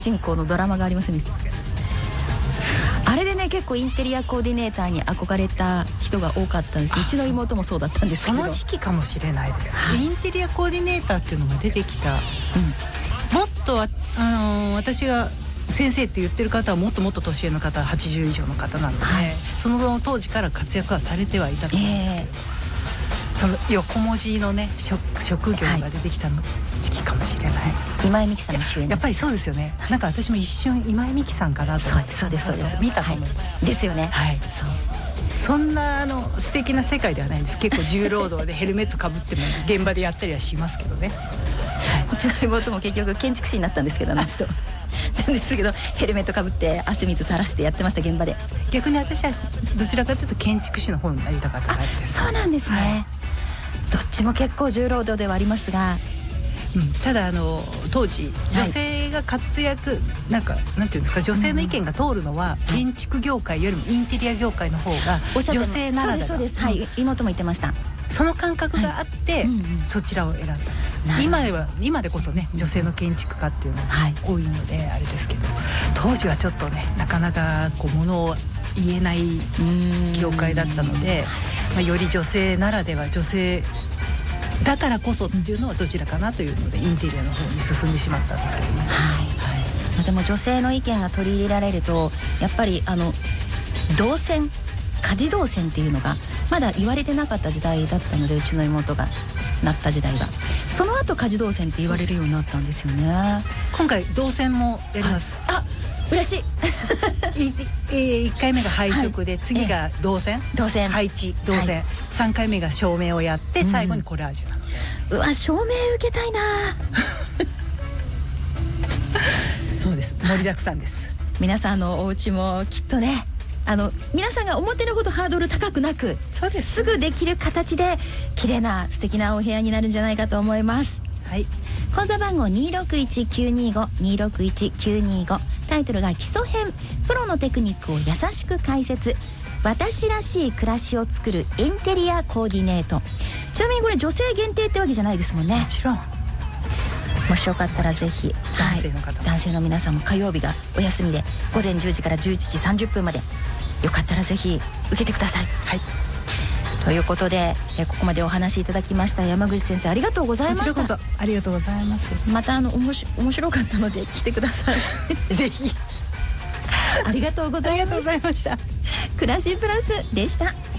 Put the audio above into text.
主人公のドラマがありませんでした？あれでね、結構インテリアコーディネーターに憧れた人が多かったんです。うちの妹もそうだったんですけど、 その時期かもしれないです、インテリアコーディネーターっていうのが出てきた、もっと私が先生って言ってる方はもっともっと年上の方、80以上の方なので、その当時から活躍はされてはいたと思うんですけど、その横文字のね職業が出てきたの時期かもしれない。 今井美樹さんの主演、 やっぱりそうですよね。なんか私も一瞬今井美樹さんかなと思って、 そうです見たと思います、 ですよね。 そんな素敵な世界ではないんです。結構重労働でヘルメットかぶっても現場でやったりはしますけどね。 うちの妹も結局建築士になったんですけど、私となんですけど、ヘルメットかぶって汗水垂らしてやってました、現場で。 逆に私はどちらかというと建築士の方になりたかったタイプです。 そうなんですね、どっちも結構重労働ではありますが、 ただ当時女性が活躍、なんていうんですか、女性の意見が通るのは、建築業界よりもインテリア業界の方が女性ならでは。 そうです、妹も言ってました。 その感覚があって、そちらを選んだんです。今でこそね、女性の建築家っていうのが多いのであれですけど、当時はちょっとね、なかなか物を言えない業界だったので、より女性ならでは、女性だからこそっていうのはどちらかなというので、インテリアの方に進んでしまったんですけどね。 でも女性の意見が取り入れられると、やっぱり動線、家事動線っていうのがまだ言われてなかった時代だったので、うちの妹がなった時代が、その後家事動線って言われるようになったんですよね。 今回動線もやります。 嬉しい。 1回目が配色で、次が動線、配置動線、3回目が照明をやって、最後にコラージュなので、 うわ、照明受けたいな。 そうです、盛りだくさんです。 皆さんのお家もきっとね、皆さんが思ってるほどハードル高くなく、すぐできる形で綺麗な素敵なお部屋になるんじゃないかと思います。口座番号261-925-261-925、タイトルが基礎編、プロのテクニックを優しく解説、私らしい暮らしを作るインテリアコーディネート。ちなみにこれ女性限定ってわけじゃないですもんね。 もちろん。 もしよかったらぜひ、男性の皆さんも火曜日がお休みで、午前10時から11時30分まで、よかったらぜひ受けてください。ということで、ここまでお話しいただきました山口先生、ありがとうございました。 こちらこそありがとうございます。 また面白かったので来てください。 ぜひ。 ありがとうございました。 暮らしプラスでした。